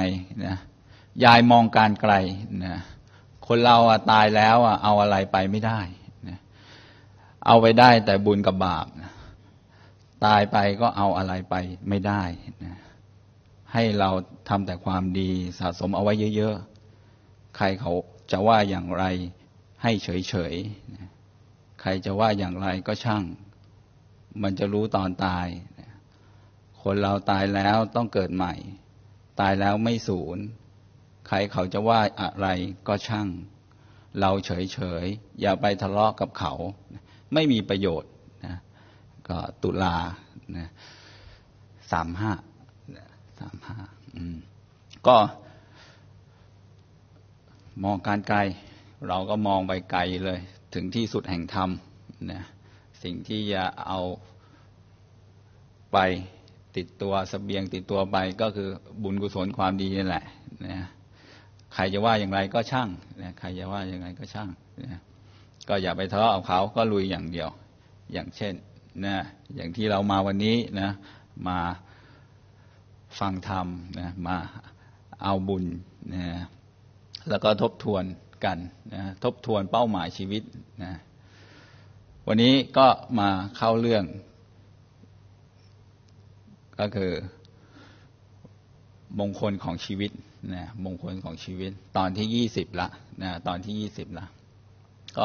นะยายมองการไกลนะคนเราตายแล้วเอาอะไรไปไม่ได้นะเอาไปได้แต่บุญกับบาปนะตายไปก็เอาอะไรไปไม่ได้นะให้เราทำแต่ความดีสะสมเอาไว้เยอะๆใครเขาจะว่าอย่างไรให้เฉยๆนะใครจะว่าอย่างไรก็ช่างมันจะรู้ตอนตายนะคนเราตายแล้วต้องเกิดใหม่ตายแล้วไม่สูญใครเขาจะว่าอะไรก็ช่างเราเฉยๆอย่าไปทะเลาะกับเขาไม่มีประโยชน์นะก็ตุลานะ35ก็มองการไกลเราก็มองไปไกลเลยถึงที่สุดแห่งธรรมนะสิ่งที่จะเอาไปติดตัวเสบียงติดตัวไปก็คือบุญกุศลความดีนี่แหละนะใครจะว่าอย่างไรก็ช่างนะใครจะว่าอย่างไรก็ช่างนะก็อย่าไปทะเลาะกับเขาก็ลุยอย่างเดียวอย่างเช่นนะอย่างที่เรามาวันนี้นะมาฟังธรรมนะมาเอาบุญนะแล้วก็ทบทวนกันนะทบทวนเป้าหมายชีวิตนะวันนี้ก็มาเข้าเรื่องก็คือมงคลของชีวิตนะมงคลของชีวิตตอนที่20ละนะตอนที่20ละก็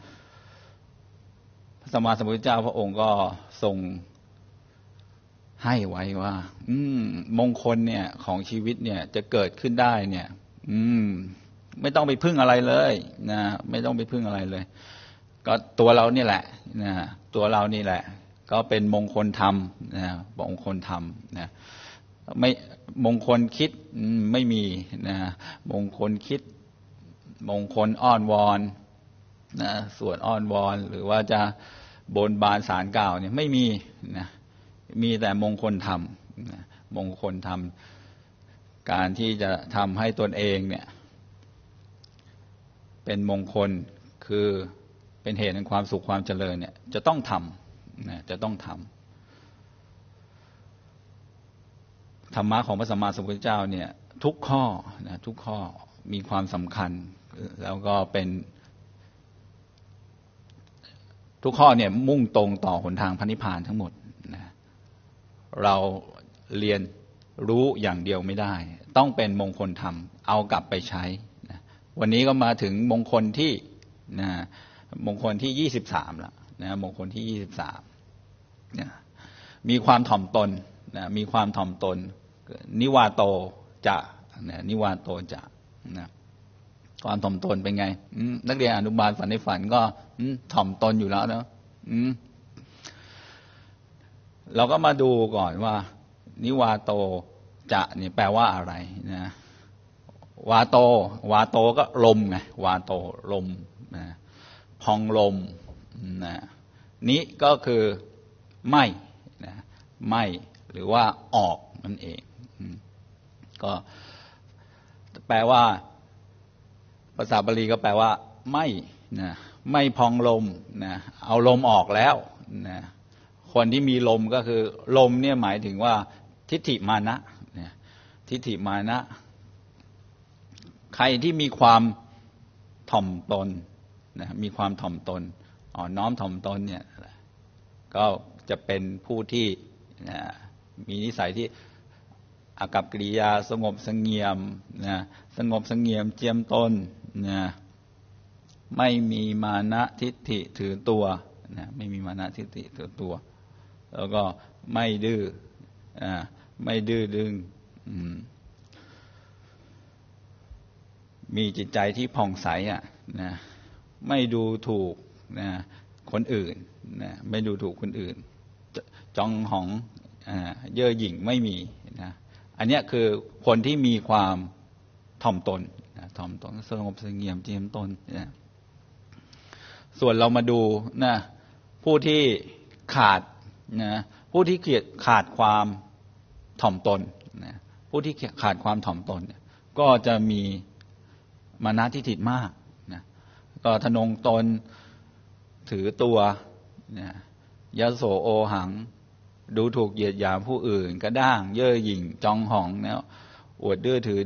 พระสัมมาสัมพุทธเจ้าพระองค์ก็ทรงให้ไว้ว่ามงคลเนี่ยของชีวิตเนี่ยจะเกิดขึ้นได้เนี่ยไม่ต้องไปพึ่งอะไรเลยนะไม่ต้องไปพึ่งอะไรเลยก็ตัวเรานี่แหละนะตัวเรานี่แหละก็เป็นมงคลธรรมนะมงคลธรรมนะไม่มงคลคิดไม่มีนะมงคลคิดมงคลอ้อนวอนนะส่วนอ้อนวอนหรือว่าจะบนบานศาลกล่าวเนี่ยไม่มีนะมีแต่มงคลธรรมนะมงคลธรรมการที่จะทำให้ตนเองเนี่ยเป็นมงคลคือเป็นเหตุแห่งความสุขความเจริญเนี่ยจะต้องทำนะจะต้องทำธรรมะของพระสัมมาสัมพุทธเจ้าเนี่ยทุกข้อนะทุกข้อมีความสำคัญแล้วก็เป็นทุกข้อเนี่ยมุ่งตรงต่อหนทางพระนิพพานทั้งหมดนะเราเรียนรู้อย่างเดียวไม่ได้ต้องเป็นมงคลธรรมเอากลับไปใช้นะวันนี้ก็มาถึงมงคลที่นะมงคลที่23แล้วนะมงคลที่23นะมีความถ่อมตนนะมีความถ่อมตนนิวาโตจะนะนิวาโตจะนะความถ่อมตนเป็นไงนักเรียนอนุบาลฝันในฝันก็ถ่อมตนอยู่แล้วเนาะเราก็มาดูก่อนว่านิวาโตจะนี่แปลว่าอะไรนะวาโตก็ลมไงวาโตลมนะพองลมนะนี้ก็คือไม่นะไม่หรือว่าออกนั่นเองก็แปลว่าภาษาบาลีก็แปลว่าไม่นะไม่พองลมนะเอาลมออกแล้วนะคนที่มีลมก็คือลมเนี่ยหมายถึงว่าทิฏฐิมานะนะทิฏฐิมานะใครที่มีความถ่อมตนนะมีความถ่อมตนอ่อนน้อมถ่อมตนเนี่ยก็จะเป็นผู้ที่นะมีนิสัยที่อากัปกิริยาสงบเสงี่ยมนะสงบเสงี่ยมเจียมตนนะไม่มีมานะทิฏฐิถือตัวนะไม่มีมานะทิฏฐิถือตัวแล้วก็ไม่ดื้อไม่ดื้อดึงมีจิตใจที่ผ่องใสนะไม่ดูถูกนะคนอื่นนะไม่ดูถูกคนอื่นจองหองเย่อหยิ่งไม่มีนะอันนี้คือคนที่มีความถ่อมตนนะถ่อมตนสงบเสงี่ยมเจียมตนนะส่วนเรามาดูนะผู้ที่ขาดนะผู้ที่ขาดความถ่อมตนนะผู้ที่ขาดความถ่อมตนก็จะมีมานะทิฏฐิมากนะก็ทะนงตนถือตัวนะยโสโอหังดูถูกเหยียดหยามผู้อื่นกระด้างเย่อหยิ่งจองหองเนี่ยอวดดื้อถือ